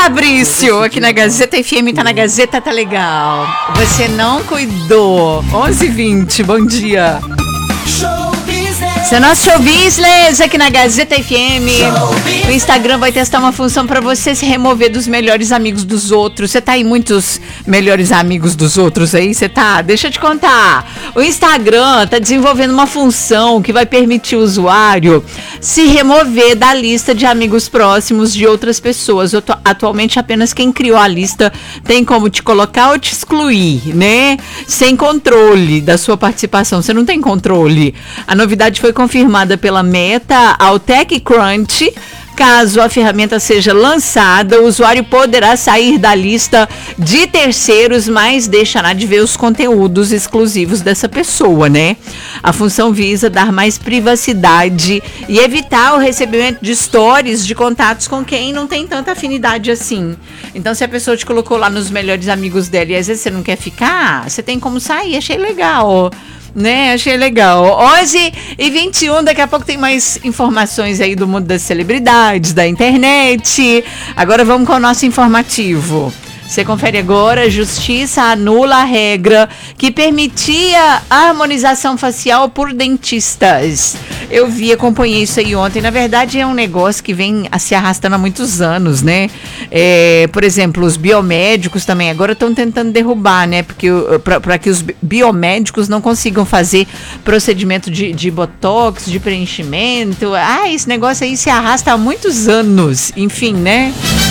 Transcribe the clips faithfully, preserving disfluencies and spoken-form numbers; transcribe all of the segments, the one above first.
Fabrício, aqui na Gazeta F M, tá na Gazeta, tá legal. Você não cuidou. onze e vinte, bom dia. Esse é nosso show business aqui na Gazeta F M. O Instagram vai testar uma função para você se remover dos melhores amigos dos outros. Você tá aí muitos melhores amigos dos outros aí? Você tá? Deixa eu te contar. O Instagram tá desenvolvendo uma função que vai permitir o usuário se remover da lista de amigos próximos de outras pessoas. Atualmente, apenas quem criou a lista tem como te colocar ou te excluir, né? Sem controle da sua participação. Você não tem controle. A novidade foi confirmada pela Meta ao TechCrunch. Caso a ferramenta seja lançada, o usuário poderá sair da lista de terceiros, mas deixará de ver os conteúdos exclusivos dessa pessoa, né? A função visa dar mais privacidade e evitar o recebimento de stories de contatos com quem não tem tanta afinidade assim. Então, se a pessoa te colocou lá nos melhores amigos dela e às vezes você não quer ficar, você tem como sair. Achei legal, né? Achei legal. onze e vinte e um, daqui a pouco tem mais informações aí do mundo das celebridades, da internet. Agora vamos com o nosso informativo. Você confere agora, a Justiça anula a regra que permitia a harmonização facial por dentistas. Eu vi, acompanhei isso aí ontem. Na verdade, é um negócio que vem se arrastando há muitos anos, né? É, por exemplo, os biomédicos também agora estão tentando derrubar, né? Porque para que os biomédicos não consigam fazer procedimento de, de botox, de preenchimento. Ah, esse negócio aí se arrasta há muitos anos. Enfim, né?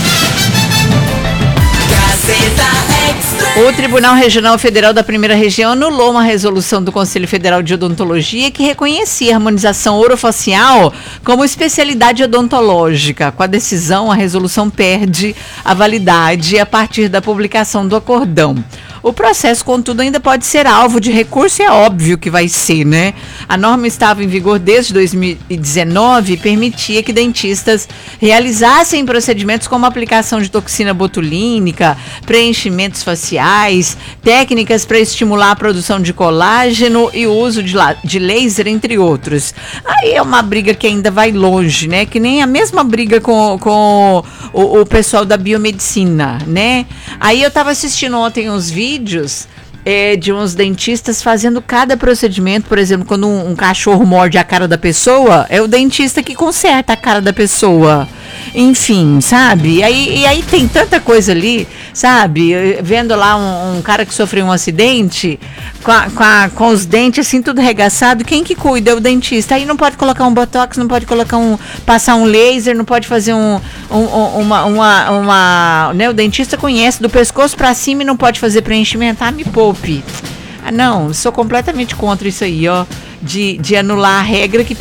O Tribunal Regional Federal da Primeira Região anulou uma resolução do Conselho Federal de Odontologia que reconhecia a harmonização orofacial como especialidade odontológica. Com a decisão, a resolução perde a validade a partir da publicação do acordão. O processo, contudo, ainda pode ser alvo de recurso e é óbvio que vai ser, né? A norma estava em vigor desde dois mil e dezenove e permitia que dentistas realizassem procedimentos como aplicação de toxina botulínica, preenchimentos faciais, técnicas para estimular a produção de colágeno e o uso de, la- de laser, entre outros. Aí é uma briga que ainda vai longe, né? Que nem a mesma briga com, com o, o pessoal da biomedicina, né? Aí eu estava assistindo ontem uns vídeos vídeos é, de uns dentistas fazendo cada procedimento. Por exemplo, quando um, um cachorro morde a cara da pessoa, é o dentista que conserta a cara da pessoa. Enfim, sabe? E aí, e aí tem tanta coisa ali, sabe? Vendo lá um, um cara que sofreu um acidente com, a, com, a, com os dentes assim tudo regaçado, quem que cuida? É o dentista. Aí não pode colocar um botox, não pode colocar um, passar um laser, não pode fazer um, um, uma, uma, uma, né? O dentista conhece do pescoço pra cima e não pode fazer preenchimento. Ah, me poupe. Ah, não, sou completamente contra isso aí, ó, de, de anular a regra que